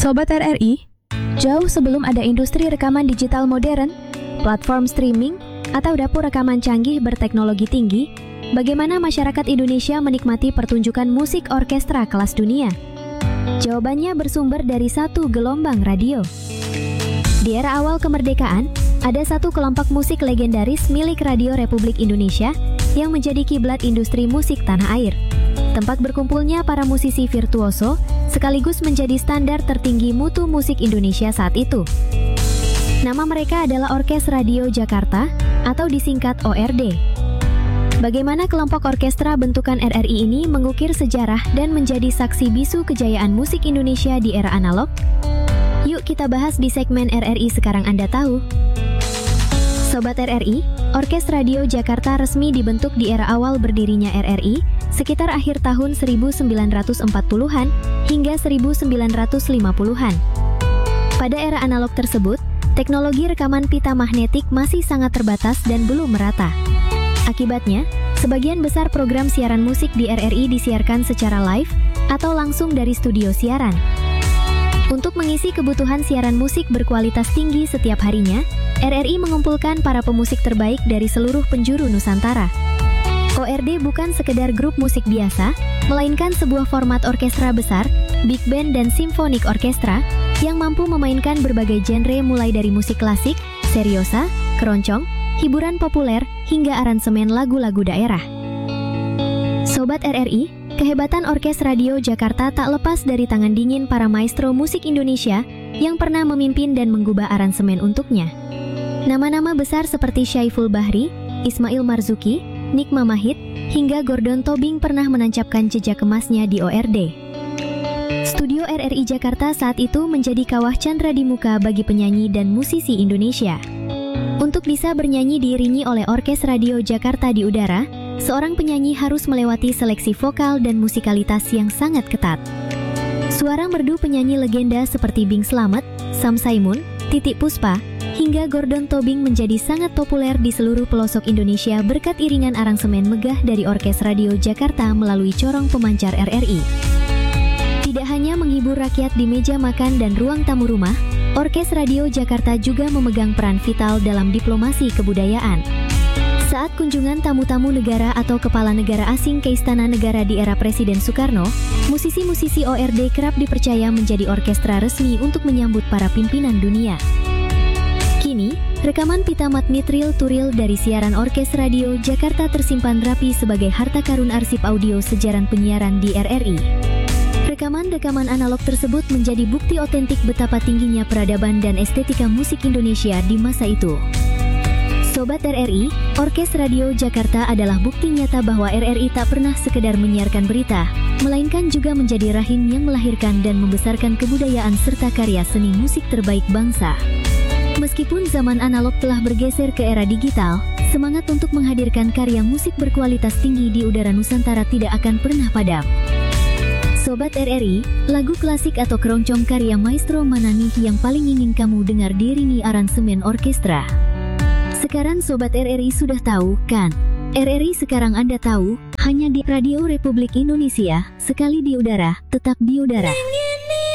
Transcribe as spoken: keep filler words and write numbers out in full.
Sobat R R I, jauh sebelum ada industri rekaman digital modern, platform streaming, atau dapur rekaman canggih berteknologi tinggi, bagaimana masyarakat Indonesia menikmati pertunjukan musik orkestra kelas dunia? Jawabannya bersumber dari satu gelombang radio. Di era awal kemerdekaan, ada satu kelompok musik legendaris milik Radio Republik Indonesia yang menjadi kiblat industri musik tanah air. Tempat berkumpulnya para musisi virtuoso sekaligus menjadi standar tertinggi mutu musik Indonesia saat itu. Nama mereka adalah Orkes Radio Jakarta atau disingkat O R D. Bagaimana kelompok orkestra bentukan R R I ini mengukir sejarah dan menjadi saksi bisu kejayaan musik Indonesia di era analog? Yuk kita bahas di segmen R R I Sekarang Anda Tahu. Sobat R R I, Orkes Radio Jakarta resmi dibentuk di era awal berdirinya R R I, sekitar akhir tahun seribu sembilan ratus empat puluhan hingga seribu sembilan ratus lima puluhan. Pada era analog tersebut, teknologi rekaman pita magnetik masih sangat terbatas dan belum merata. Akibatnya, sebagian besar program siaran musik di R R I disiarkan secara live atau langsung dari studio siaran. Untuk mengisi kebutuhan siaran musik berkualitas tinggi setiap harinya, R R I mengumpulkan para pemusik terbaik dari seluruh penjuru Nusantara. O R D bukan sekedar grup musik biasa, melainkan sebuah format orkestra besar, big band dan symphonic orkestra, yang mampu memainkan berbagai genre mulai dari musik klasik, seriosa, keroncong, hiburan populer, hingga aransemen lagu-lagu daerah. Sobat R R I, kehebatan Orkes Radio Jakarta tak lepas dari tangan dingin para maestro musik Indonesia yang pernah memimpin dan menggubah aransemen untuknya. Nama-nama besar seperti Syaiful Bahri, Ismail Marzuki, Nick Mamahit, hingga Gordon Tobing pernah menancapkan jejak emasnya di O R D. Studio R R I Jakarta saat itu menjadi kawah candra di muka bagi penyanyi dan musisi Indonesia. Untuk bisa bernyanyi diiringi oleh Orkes Radio Jakarta di udara, seorang penyanyi harus melewati seleksi vokal dan musikalitas yang sangat ketat. Suara merdu penyanyi legenda seperti Bing Slamet, Sam Saimun, Titiek Puspa, hingga Gordon Tobing menjadi sangat populer di seluruh pelosok Indonesia berkat iringan aransemen megah dari Orkes Radio Jakarta melalui corong pemancar R R I. Tidak hanya menghibur rakyat di meja makan dan ruang tamu rumah, Orkes Radio Jakarta juga memegang peran vital dalam diplomasi kebudayaan. Saat kunjungan tamu-tamu negara atau kepala negara asing ke Istana Negara di era Presiden Soekarno, musisi-musisi O R D kerap dipercaya menjadi orkestra resmi untuk menyambut para pimpinan dunia. Kini, rekaman pita magnet reel-to-reel dari siaran Orkes Radio Jakarta tersimpan rapi sebagai harta karun arsip audio sejarah penyiaran di R R I. Rekaman-rekaman analog tersebut menjadi bukti otentik betapa tingginya peradaban dan estetika musik Indonesia di masa itu. Sobat R R I, Orkes Radio Jakarta adalah bukti nyata bahwa R R I tak pernah sekedar menyiarkan berita, melainkan juga menjadi rahim yang melahirkan dan membesarkan kebudayaan serta karya seni musik terbaik bangsa. Meskipun zaman analog telah bergeser ke era digital, semangat untuk menghadirkan karya musik berkualitas tinggi di udara Nusantara tidak akan pernah padam. Sobat R R I, lagu klasik atau keroncong karya Maestro mana nih yang paling ingin kamu dengar diiringi aransemen orkestra? Sekarang Sobat R R I sudah tahu, kan? R R I Sekarang Anda Tahu, hanya di Radio Republik Indonesia, sekali di udara, tetap di udara.